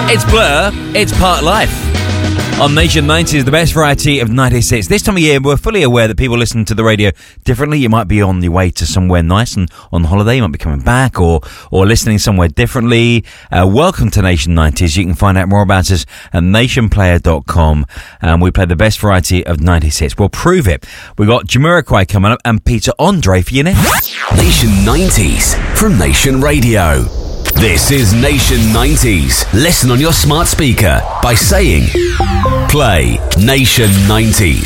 It's Blur, it's part life. On Nation 90s, the best variety of 90s hits. This time of year, we're fully aware that people listen to the radio differently. You might be on your way to somewhere nice and on holiday. You might be coming back or listening somewhere differently. Welcome to Nation 90s. You can find out more about us at nationplayer.com. We play the best variety of 90s hits. We'll prove it. We've got Jamiroquai coming up and Peter Andre for you next. Nation 90s from Nation Radio. This is Nation 90s. Listen on your smart speaker by saying, play Nation 90s.